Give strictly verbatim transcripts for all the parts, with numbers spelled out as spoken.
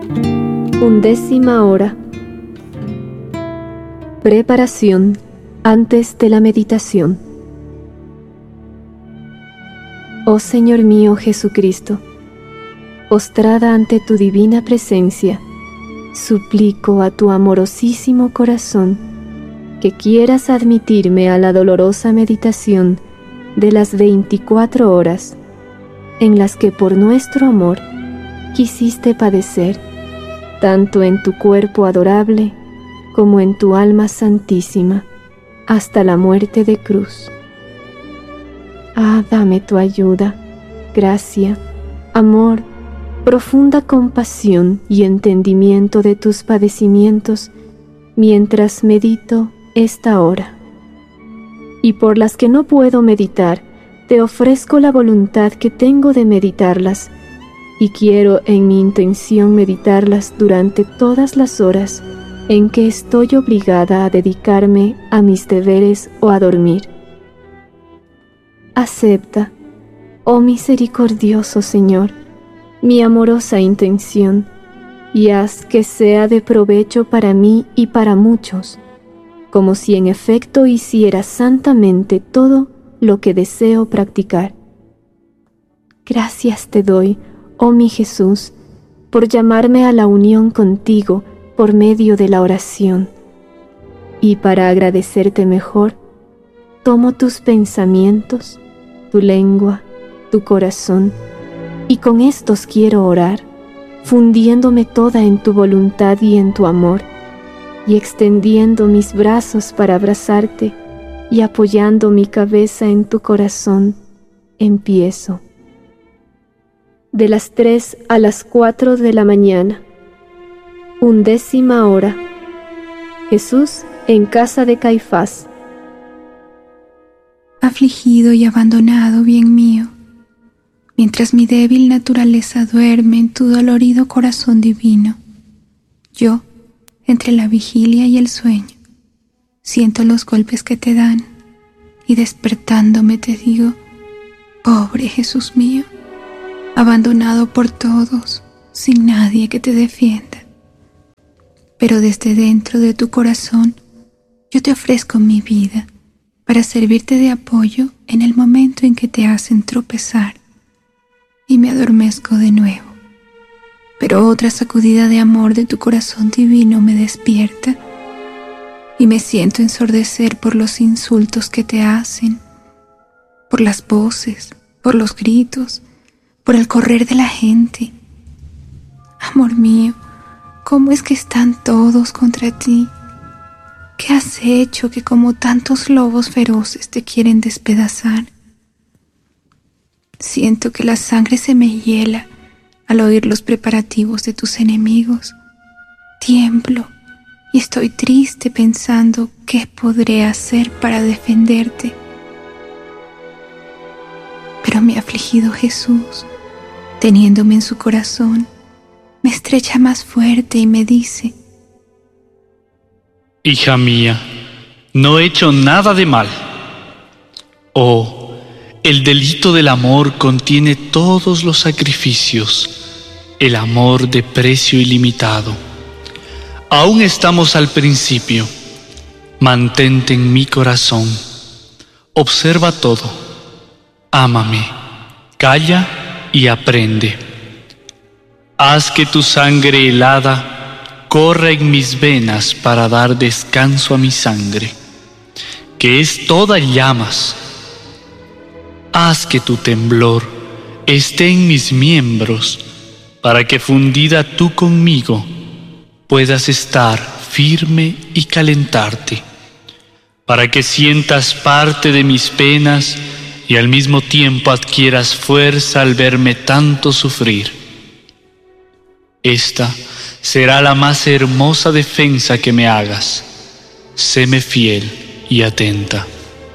Undécima hora. Preparación antes de la meditación. Oh Señor mío Jesucristo, postrada ante tu divina presencia, suplico a tu amorosísimo corazón que quieras admitirme a la dolorosa meditación de las veinticuatro horas en las que por nuestro amor quisiste padecer, tanto en tu cuerpo adorable como en tu alma santísima, hasta la muerte de cruz. Ah, dame tu ayuda, gracia, amor, profunda compasión y entendimiento de tus padecimientos mientras medito esta hora. Y por las que no puedo meditar, te ofrezco la voluntad que tengo de meditarlas, y quiero en mi intención meditarlas durante todas las horas en que estoy obligada a dedicarme a mis deberes o a dormir. Acepta, oh misericordioso Señor, mi amorosa intención, y haz que sea de provecho para mí y para muchos, como si en efecto hiciera santamente todo lo que deseo practicar. Gracias te doy, oh mi Jesús, por llamarme a la unión contigo por medio de la oración. Y para agradecerte mejor, tomo tus pensamientos, tu lengua, tu corazón, y con estos quiero orar, fundiéndome toda en tu voluntad y en tu amor, y extendiendo mis brazos para abrazarte, y apoyando mi cabeza en tu corazón, empiezo. De las tres a las cuatro de la mañana. Undécima hora. Jesús en casa de Caifás. Afligido y abandonado, bien mío, mientras mi débil naturaleza duerme en tu dolorido corazón divino, yo, entre la vigilia y el sueño, siento los golpes que te dan, y despertándome te digo: pobre Jesús mío, abandonado por todos, sin nadie que te defienda. Pero desde dentro de tu corazón yo te ofrezco mi vida para servirte de apoyo en el momento en que te hacen tropezar, y me adormezco de nuevo. Pero otra sacudida de amor de tu corazón divino me despierta, y me siento ensordecer por los insultos que te hacen, por las voces, por los gritos, por el correr de la gente. Amor mío, ¿cómo es que están todos contra ti? ¿Qué has hecho que como tantos lobos feroces te quieren despedazar? Siento que la sangre se me hiela al oír los preparativos de tus enemigos. Tiemblo y estoy triste pensando qué podré hacer para defenderte. Pero mi afligido Jesús, teniéndome en su corazón, me estrecha más fuerte y me dice: hija mía, no he hecho nada de mal. Oh, el delito del amor contiene todos los sacrificios, el amor de precio ilimitado. Aún estamos al principio. Mantente en mi corazón. Observa todo. Ámame, calla y aprende. Haz que tu sangre helada corra en mis venas para dar descanso a mi sangre, que es toda llamas. Haz que tu temblor esté en mis miembros, para que fundida tú conmigo puedas estar firme y calentarte, para que sientas parte de mis penas y al mismo tiempo adquieras fuerza al verme tanto sufrir. Esta será la más hermosa defensa que me hagas. Séme fiel y atenta.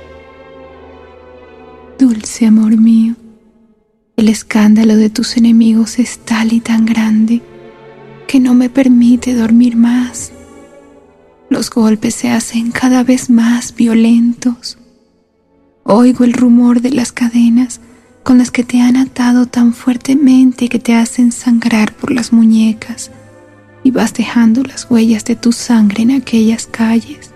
Dulce amor mío, el escándalo de tus enemigos es tal y tan grande que no me permite dormir más. Los golpes se hacen cada vez más violentos. Oigo el rumor de las cadenas con las que te han atado tan fuertemente que te hacen sangrar por las muñecas, y vas dejando las huellas de tu sangre en aquellas calles.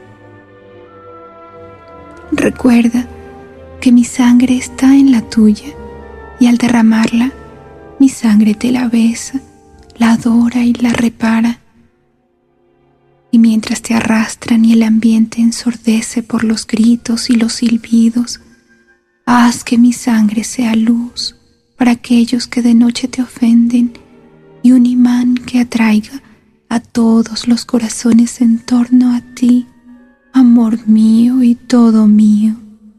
Recuerda que mi sangre está en la tuya y al derramarla, mi sangre te la besa, la adora y la repara. Y mientras te arrastran y el ambiente ensordece por los gritos y los silbidos, haz que mi sangre sea luz para aquellos que de noche te ofenden y un imán que atraiga a todos los corazones en torno a ti, amor mío y todo mío.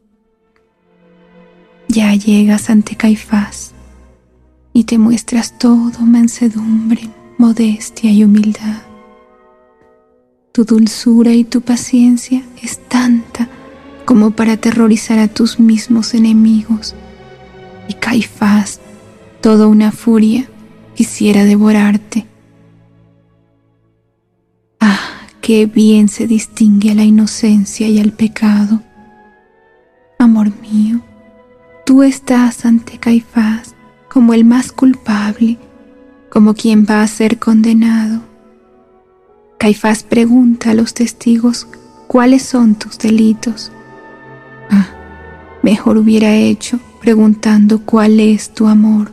Ya llegas ante Caifás y te muestras todo mansedumbre, modestia y humildad. Tu dulzura y tu paciencia es tanta como para aterrorizar a tus mismos enemigos. Y Caifás, toda una furia, quisiera devorarte. Ah, qué bien se distingue a la inocencia y al pecado. Amor mío, tú estás ante Caifás como el más culpable, como quien va a ser condenado. Caifás pregunta a los testigos cuáles son tus delitos. Ah, mejor hubiera hecho preguntando cuál es tu amor.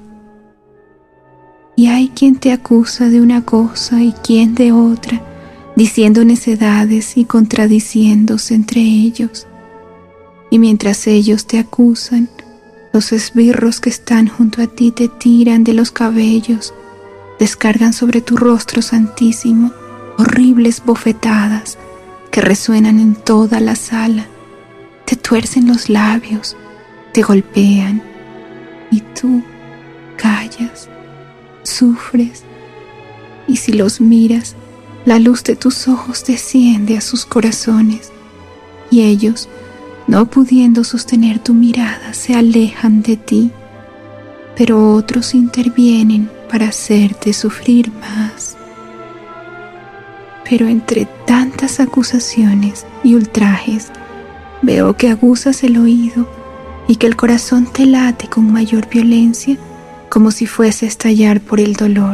Y hay quien te acusa de una cosa y quien de otra, diciendo necedades y contradiciéndose entre ellos. Y mientras ellos te acusan, los esbirros que están junto a ti te tiran de los cabellos, descargan sobre tu rostro santísimo horribles bofetadas que resuenan en toda la sala, te tuercen los labios, te golpean, y tú callas, sufres, y si los miras, la luz de tus ojos desciende a sus corazones, y ellos, no pudiendo sostener tu mirada, se alejan de ti, pero otros intervienen para hacerte sufrir más. Pero entre tantas acusaciones y ultrajes, veo que aguzas el oído y que el corazón te late con mayor violencia, como si fuese a estallar por el dolor.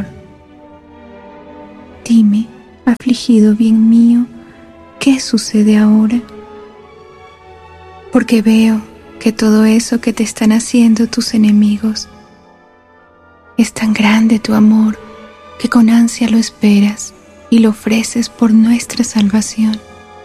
Dime, afligido bien mío, ¿qué sucede ahora? Porque veo que todo eso que te están haciendo tus enemigos es tan grande tu amor que con ansia lo esperas y lo ofreces por nuestra salvación.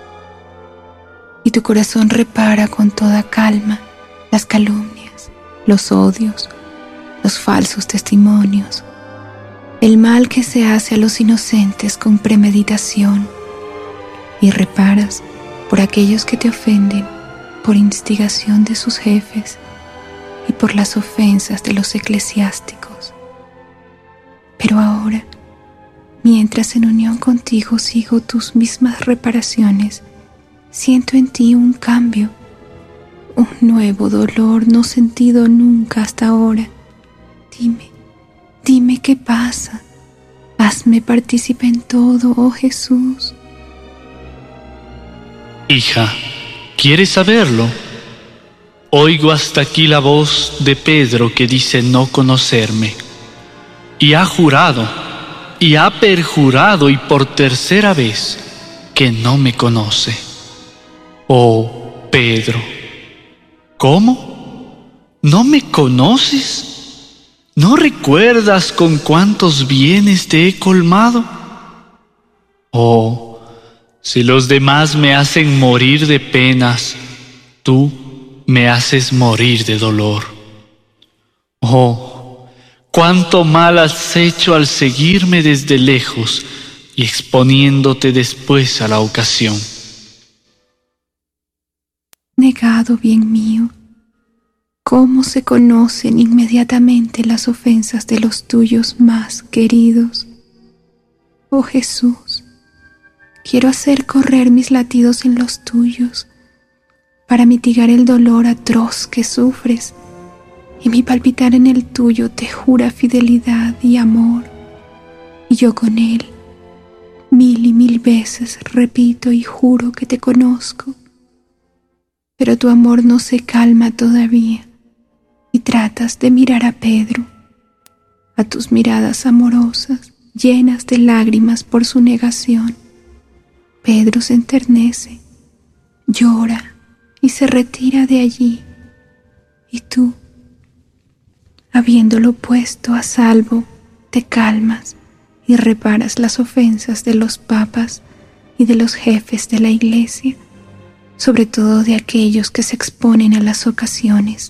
Y tu corazón repara con toda calma las calumnias, los odios, los falsos testimonios, el mal que se hace a los inocentes con premeditación, y reparas por aquellos que te ofenden por instigación de sus jefes y por las ofensas de los eclesiásticos. Pero ahora, mientras en unión contigo sigo tus mismas reparaciones, siento en ti un cambio, un nuevo dolor no sentido nunca hasta ahora. Dime, dime qué pasa. Hazme partícipe en todo, oh Jesús. Hija, ¿quieres saberlo? Oigo hasta aquí la voz de Pedro que dice no conocerme, y ha jurado, y ha perjurado, y por tercera vez, que no me conoce. Oh, Pedro, ¿cómo? ¿No me conoces? ¿No recuerdas con cuántos bienes te he colmado? Oh, si los demás me hacen morir de penas, tú me haces morir de dolor. Oh, cuánto mal has hecho al seguirme desde lejos y exponiéndote después a la ocasión. Negado, bien mío, ¿cómo se conocen inmediatamente las ofensas de los tuyos más queridos? Oh Jesús, quiero hacer correr mis latidos en los tuyos para mitigar el dolor atroz que sufres, y mi palpitar en el tuyo te jura fidelidad y amor, y yo con él mil y mil veces repito y juro que te conozco. Pero tu amor no se calma todavía, y tratas de mirar a Pedro, a tus miradas amorosas, llenas de lágrimas por su negación. Pedro se enternece, llora y se retira de allí. Y tú, habiéndolo puesto a salvo, te calmas y reparas las ofensas de los papas y de los jefes de la Iglesia, sobre todo de aquellos que se exponen a las ocasiones.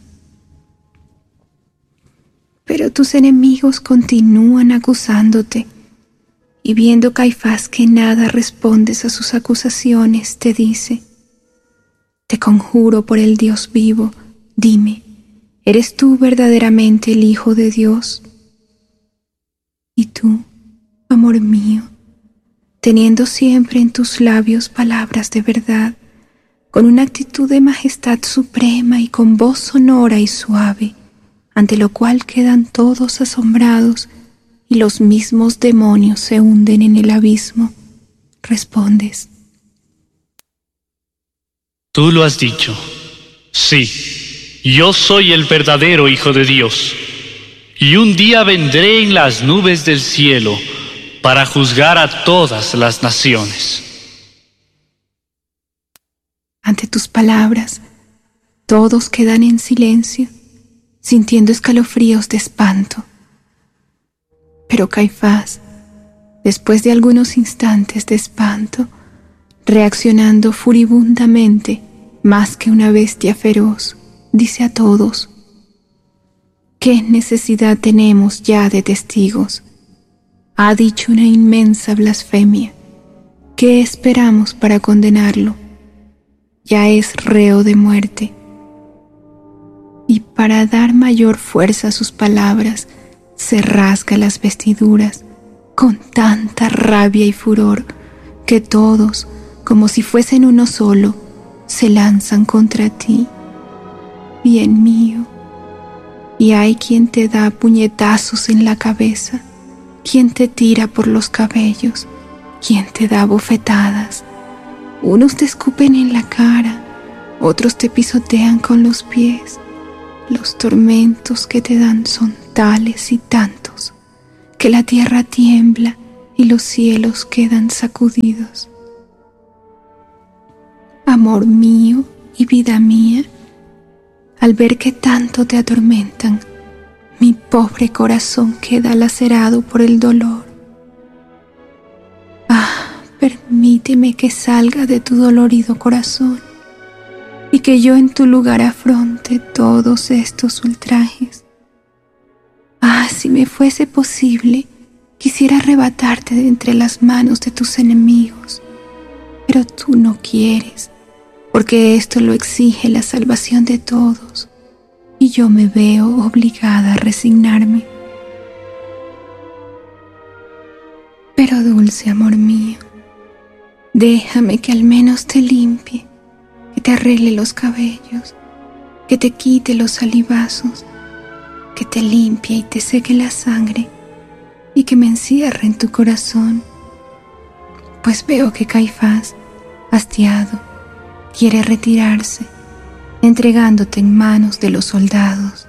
Pero tus enemigos continúan acusándote, y viendo Caifás que nada respondes a sus acusaciones, te dice: te conjuro por el Dios vivo, dime, ¿eres tú verdaderamente el Hijo de Dios? Y tú, amor mío, teniendo siempre en tus labios palabras de verdad, con una actitud de majestad suprema y con voz sonora y suave, ante lo cual quedan todos asombrados y los mismos demonios se hunden en el abismo, respondes: Tú lo has dicho. Sí, yo soy el verdadero Hijo de Dios, y un día vendré en las nubes del cielo para juzgar a todas las naciones. Ante tus palabras, todos quedan en silencio, sintiendo escalofríos de espanto. Pero Caifás, después de algunos instantes de espanto, reaccionando furibundamente, más que una bestia feroz, dice a todos: ¿qué necesidad tenemos ya de testigos? Ha dicho una inmensa blasfemia. ¿Qué esperamos para condenarlo? Ya es reo de muerte. Y para dar mayor fuerza a sus palabras, se rasga las vestiduras con tanta rabia y furor que todos, como si fuesen uno solo, se lanzan contra ti, bien mío. Y hay quien te da puñetazos en la cabeza, quien te tira por los cabellos, quien te da bofetadas. Unos te escupen en la cara, otros te pisotean con los pies. Los tormentos que te dan son tales y tantos que la tierra tiembla y los cielos quedan sacudidos. Amor mío y vida mía, al ver que tanto te atormentan, mi pobre corazón queda lacerado por el dolor. Ah, permíteme que salga de tu dolorido corazón y que yo en tu lugar afronte todos estos ultrajes. Ah, si me fuese posible, quisiera arrebatarte de entre las manos de tus enemigos, pero tú no quieres, porque esto lo exige la salvación de todos, y yo me veo obligada a resignarme. Pero dulce amor mío, déjame que al menos te limpie, que te arregle los cabellos, que te quite los salivazos, que te limpie y te seque la sangre, y que me encierre en tu corazón, pues veo que Caifás, hastiado, quiere retirarse, entregándote en manos de los soldados.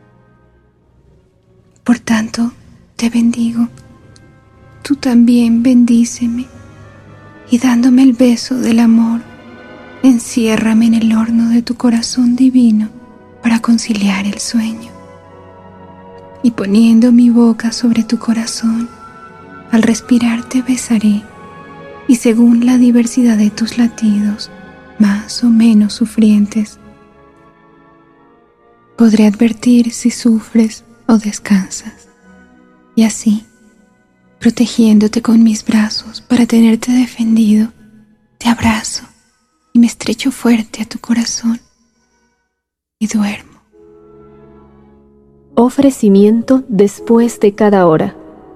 Por tanto, te bendigo, tú también bendíceme, y dándome el beso del amor, enciérrame en el horno de tu corazón divino para conciliar el sueño. Y poniendo mi boca sobre tu corazón, al respirar te besaré, y según la diversidad de tus latidos, más o menos sufrientes, podré advertir si sufres o descansas. Y así, protegiéndote con mis brazos para tenerte defendido, te abrazo y me estrecho fuerte a tu corazón y duermo. Ofrecimiento después de cada hora.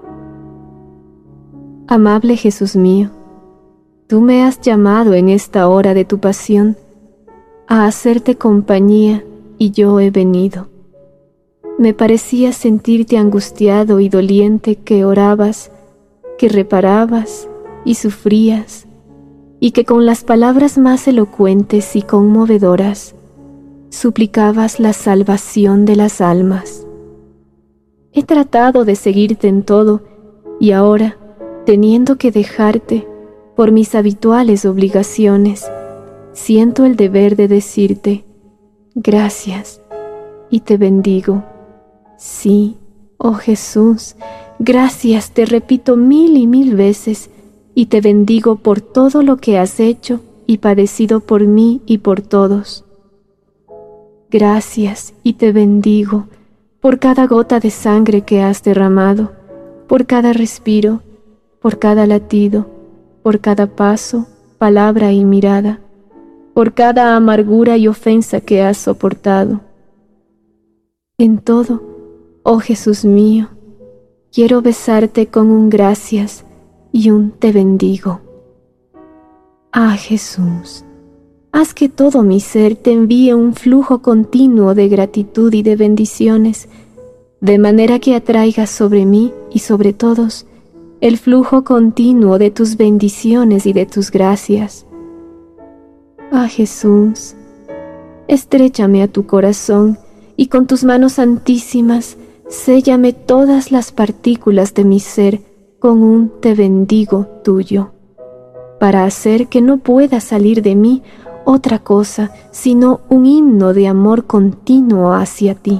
Amable Jesús mío, tú me has llamado en esta hora de tu pasión a hacerte compañía, y yo he venido. Me parecía sentirte angustiado y doliente, que orabas, que reparabas y sufrías, y que con las palabras más elocuentes y conmovedoras suplicabas la salvación de las almas. He tratado de seguirte en todo Y ahora, teniendo que dejarte por mis habituales obligaciones, siento el deber de decirte gracias y te bendigo. Sí, oh Jesús, gracias te repito mil y mil veces y te bendigo por todo lo que has hecho y padecido por mí y por todos. Gracias y te bendigo por cada gota de sangre que has derramado, por cada respiro, por cada latido, por cada paso, palabra y mirada, por cada amargura y ofensa que has soportado. En todo, oh Jesús mío, quiero besarte con un gracias y un te bendigo. Ah, Jesús, haz que todo mi ser te envíe un flujo continuo de gratitud y de bendiciones, de manera que atraigas sobre mí y sobre todos el flujo continuo de tus bendiciones y de tus gracias. Ah, Jesús, estréchame a tu corazón y con tus manos santísimas séllame todas las partículas de mi ser con un te bendigo tuyo, para hacer que no pueda salir de mí otra cosa sino un himno de amor continuo hacia ti.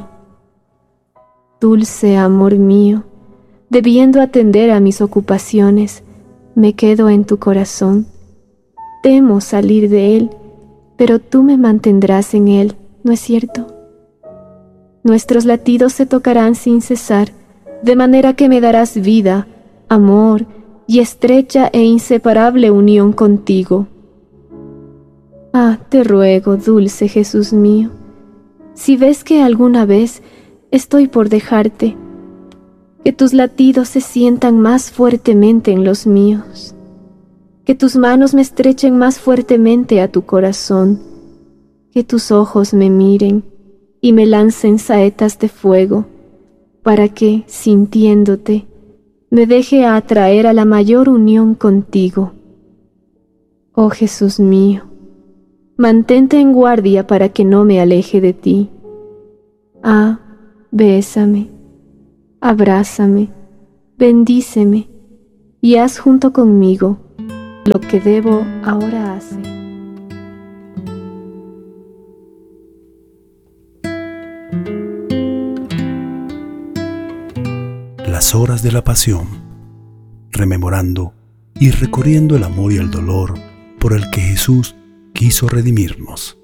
Dulce amor mío, debiendo atender a mis ocupaciones, me quedo en tu corazón. Temo salir de él, pero tú me mantendrás en él, ¿no es cierto? Nuestros latidos se tocarán sin cesar, de manera que me darás vida, amor y estrecha e inseparable unión contigo. Ah, te ruego, dulce Jesús mío, si ves que alguna vez estoy por dejarte, que tus latidos se sientan más fuertemente en los míos, que tus manos me estrechen más fuertemente a tu corazón, que tus ojos me miren y me lancen saetas de fuego, para que, sintiéndote, me deje atraer a la mayor unión contigo. Oh Jesús mío, mantente en guardia para que no me aleje de ti. Ah, bésame, abrázame, bendíceme y haz junto conmigo lo que debo ahora hacer. Las horas de la pasión, rememorando y recorriendo el amor y el dolor por el que Jesús quiso redimirnos.